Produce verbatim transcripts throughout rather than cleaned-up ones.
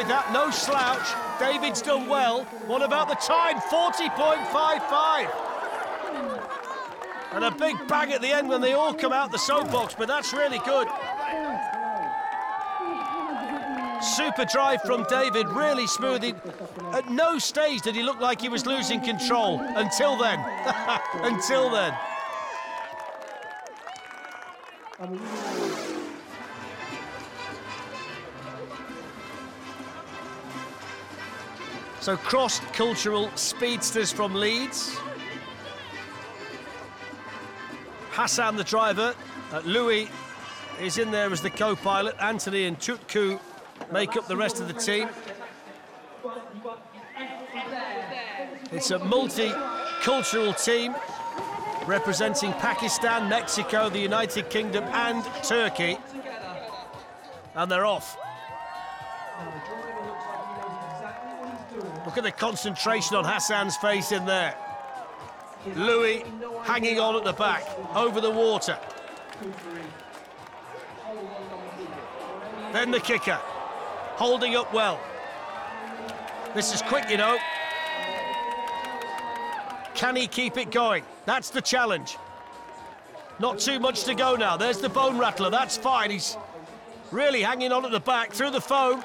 with that, no slouch. David's done well. What about the time? forty point five five. And a big bang at the end when they all come out the soapbox, but that's really good. Super drive from David, really smooth. At no stage did he look like he was losing control. Until then. Until then. So cross-cultural speedsters from Leeds. Hassan, the driver. Uh, Louis is in there as the co-pilot. Anthony and Tutku make up the rest of the team. It's a multicultural team representing Pakistan, Mexico, the United Kingdom and Turkey. And they're off. Look at the concentration on Hassan's face in there. Louis hanging on at the back, over the water. Then the kicker, holding up well. This is quick, you know. Can he keep it going? That's the challenge. Not too much to go now. There's the bone rattler, that's fine. He's really hanging on at the back, through the foam.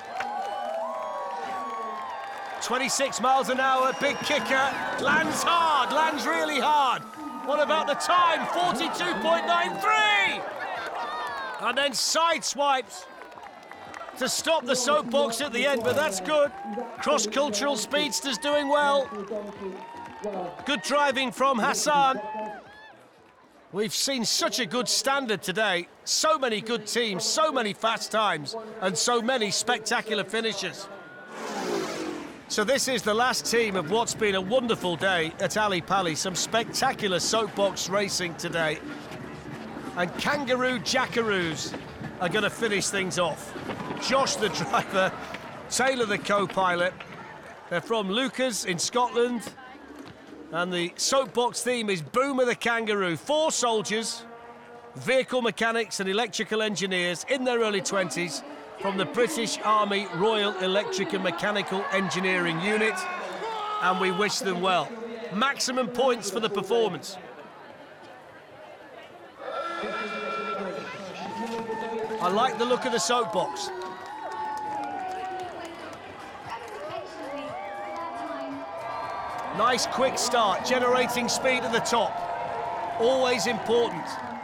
twenty-six miles an hour, big kicker, lands hard, lands really hard. What about the time? forty-two point nine three! And then side swipes to stop the soapbox at the end, but that's good. Cross-cultural speedsters doing well. Good driving from Hassan. We've seen such a good standard today. So many good teams, so many fast times, and so many spectacular finishes. So this is the last team of what's been a wonderful day at Ali Pali. Some spectacular soapbox racing today. And Kangaroo Jackaroos are going to finish things off. Josh, the driver, Taylor, the co-pilot. They're from Lucas in Scotland. And the soapbox theme is Boomer the Kangaroo. Four soldiers, vehicle mechanics and electrical engineers in their early twenties. From the British Army Royal Electric and Mechanical Engineering Unit, and we wish them well. Maximum points for the performance. I like the look of the soapbox. Nice quick start, generating speed at the top. Always important.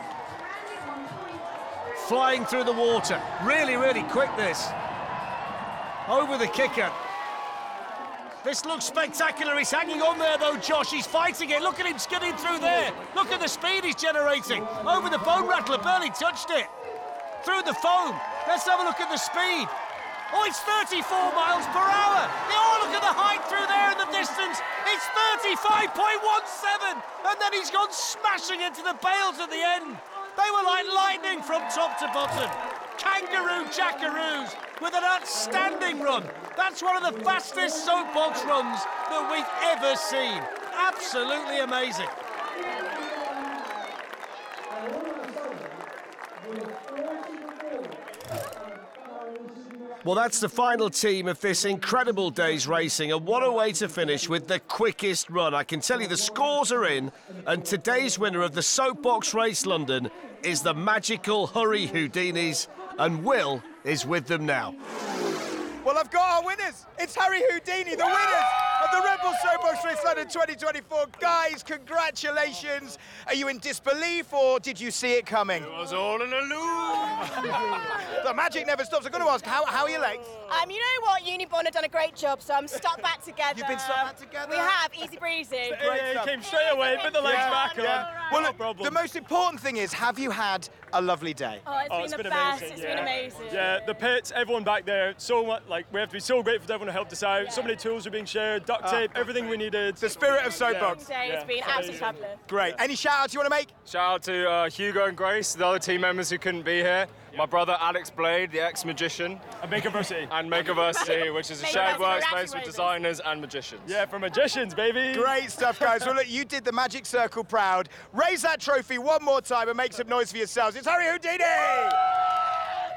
Flying through the water. Really, really quick, this. Over the kicker. This looks spectacular. He's hanging on there, though, Josh. He's fighting it. Look at him skidding through there. Look at the speed he's generating. Over the bone rattler, barely touched it. Through the foam. Let's have a look at the speed. Oh, it's thirty-four miles per hour. Oh, look at the height through there in the distance. It's thirty-five point one seven. And then he's gone smashing into the bales at the end. They were like lightning from top to bottom. Kangaroo Jackaroos with an outstanding run. That's one of the fastest soapbox runs that we've ever seen. Absolutely amazing. Well, that's the final team of this incredible day's racing, and what a way to finish with the quickest run. I can tell you the scores are in, and today's winner of the Soapbox Race London is the magical Hurry Houdinis, and Will is with them now. Well, I've got our winners. It's Harry Houdini, the winners of the Red Bull Soapbox Race London twenty twenty-four. Guys, congratulations. Are you in disbelief, or did you see it coming? It was all an illusion. The magic never stops. I'm going to ask, how, how are your legs? Um, you know what? Unibond have done a great job, so I'm stuck back together. You've been stuck back together? We have, easy breezy. Yeah, yeah, he came straight away, put the legs Yeah, back on. yeah. No Well, look, problem. the most important thing is, have you had a lovely day? Oh, it's Oh, been it's the been best. amazing. It's yeah. been amazing. Yeah, the pits, everyone back there, so much, like, we have to be so grateful to everyone who helped us out. So many tools are being shared, duct tape, everything we needed. The spirit of Soapbox. Today Yeah, it's been it's absolutely amazing. fabulous. Great. Any shout-outs you want to make? Shout out to uh, Hugo and Grace, the other team members who couldn't be here. My brother Alex Blade, the ex-magician. And Makerversity. And Makerversity, which is a shared Makerversity, workspace Rapid with Rovers. designers and magicians. Yeah, for magicians, baby. Great stuff, guys. Well, look, you did the Magic Circle proud. Raise that trophy one more time and make some noise for yourselves. It's Harry Houdini!